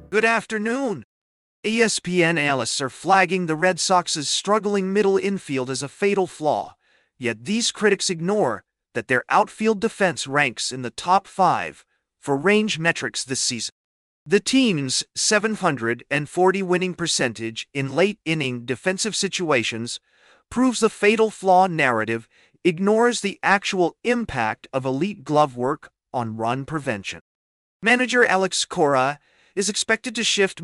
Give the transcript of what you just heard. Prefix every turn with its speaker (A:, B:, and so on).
A: Good afternoon. ESPN analysts are flagging the Red Sox's struggling middle infield as a fatal flaw, yet these critics ignore that their outfield defense ranks in the top 5 for range metrics this season. The team's .740 winning percentage in late-inning defensive situations proves the fatal flaw narrative ignores the actual impact of elite glove work on run prevention. Manager Alex Cora is expected to shift